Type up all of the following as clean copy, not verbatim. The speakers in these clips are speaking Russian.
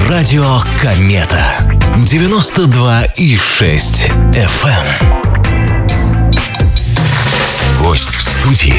Радио Комета 92,6 FM. Гость в студии.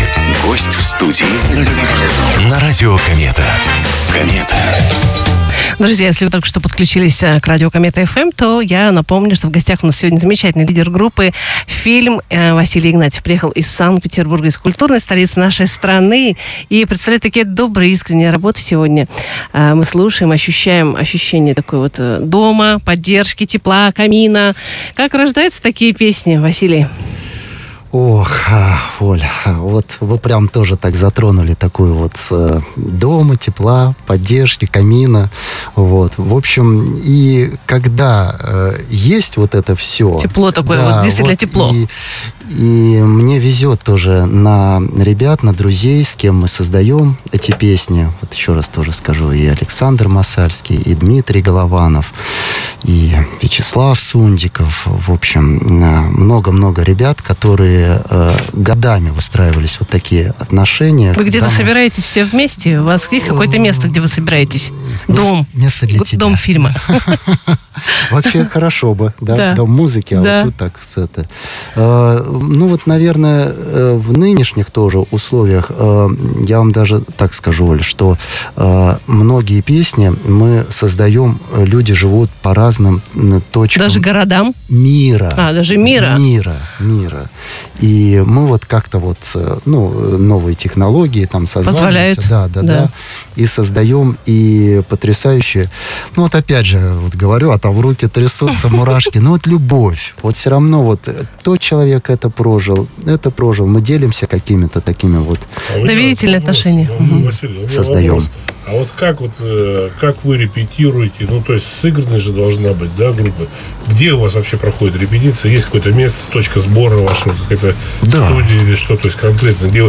На Радио Комета. Комета. Друзья, если вы только что подключились к Радио Комета ФМ, то я напомню, что в гостях у нас сегодня замечательный лидер группы «Фильм» Василий Игнатьев. Приехал из Санкт-Петербурга, из культурной столицы нашей страны, и представляет такие добрые, искренние работы сегодня. Мы слушаем, ощущаем ощущение такой вот дома, поддержки, тепла, камина. Как рождаются такие песни, Василий? Ох, Оля, вот вы прям тоже так затронули такую вот дома, тепла, поддержки, камина. Вот. В общем, и когда есть вот это все... Тепло такое, да, вот действительно вот тепло. И мне везет тоже на ребят, на друзей, с кем мы создаем эти песни. Вот еще раз тоже скажу, и Александр Масальский, и Дмитрий Голованов, и Вячеслав Сундиков. В общем, много-много ребят, которые годами выстраивались вот такие отношения. Вы где-то собираетесь все вместе? У вас есть какое-то место, где вы собираетесь? Дом. Место для тебя. Дом фильма. Вообще хорошо бы, да? Дом музыки, а вот тут так все это. Ну вот, наверное, в нынешних тоже условиях, я вам даже так скажу, Оль, что многие песни мы создаем, люди живут по разным точкам. Даже городам? Мира. Даже мира? Мира. И мы вот как-то вот, новые технологии там создаваемся. Да. И создаем, и потрясающие. Ну вот опять же, вот говорю, а там руки трясутся, мурашки. Но вот любовь. Вот все равно вот тот человек это прожил. Мы делимся какими-то такими вот... Доверительные отношения. Василий, создаем. А вот как вы репетируете? Ну, то есть сыгранность же должна быть, да, группа? Где у вас вообще проходит репетиция? Есть какое-то место, точка сбора вашего, какая-то студия или что? То есть конкретно, где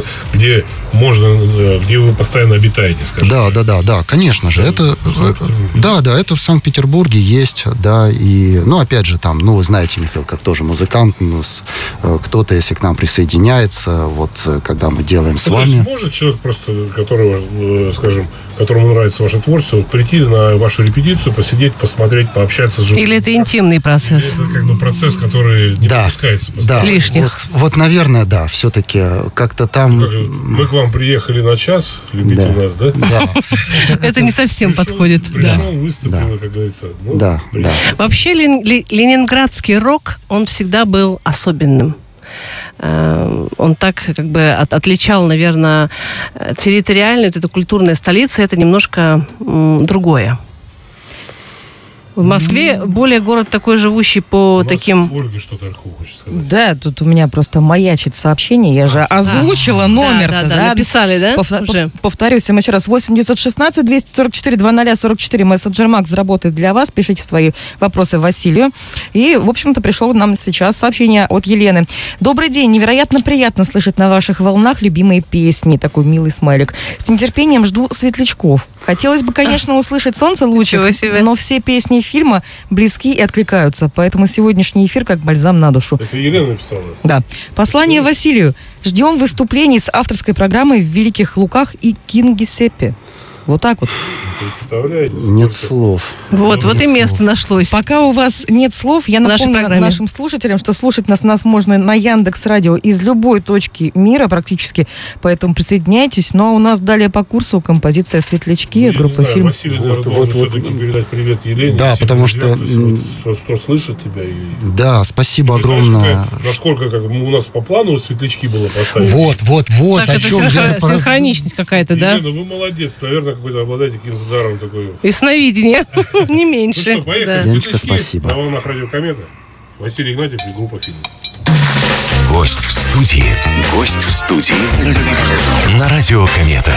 вы постоянно обитаете, скажем? Да, конечно же. Это в Санкт-Петербурге есть, да, и, опять же, там, вы знаете, Михаил, как тоже музыкант, кто-то, если к нам присоединяется, вот, когда мы делаем с вами... Может человек просто, которому нравится ваше творчество, прийти на вашу репетицию, посидеть, посмотреть, пообщаться с живым? Или это интимный процесс? Или это как бы процесс, который не допускается постоянно? Да, лишних. Вот, наверное, да, все-таки как-то там... Мы к вам приехали на час, любите нас, да? Да. Это не совсем подходит. Пришел, выступил, как говорится. Да. Вообще ленинградский рок, он всегда был особенным. Он так как бы отличал, наверное, территориально, это культурная столица, это немножко другое. В Москве более город такой живущий по таким... Ольга что-то хочет сказать. Да, тут у меня просто маячит сообщение. Я же озвучила номер. Да, написали, да? Повторюсь всем еще раз. 8-916-244-00-44. Мессенджер Макс работает для вас. Пишите свои вопросы Василию. И, в общем-то, пришло нам сейчас сообщение от Елены. Добрый день. Невероятно приятно слышать на ваших волнах любимые песни. Такой милый смайлик. С нетерпением жду светлячков. Хотелось бы, конечно, услышать солнце лучик, но все песни фильма близки и откликаются. Поэтому сегодняшний эфир как бальзам на душу. Это Елена написала? Да. Послание Василию. Ждем выступлений с авторской программой в Великих Луках и Кингисеппе. Вот так вот. Представляете? Нет слов. Вот и место нашлось. Пока у вас нет слов, я напомню нашим слушателям, что слушать нас можно на Яндекс.Радио из любой точки мира практически. Поэтому присоединяйтесь. Ну а у нас далее по курсу композиция «Светлячки» от группы «Фильм». Василий, все-таки передать привет Елене. Да, потому что слышит тебя. Да, спасибо огромное. Насколько у нас по плану «Светлячки» было поставить. Вот, о чем я... Синхроничность какая-то, да? Елена, вы молодец. Наверное, какой-то обладаете каким-то даром такой. И сновидение, не меньше. Ну что, поехали. Леночка, спасибо. На волнах Радио Комета. Василий Игнатьев и группа «Фильм». Гость в студии. На Радио Комета.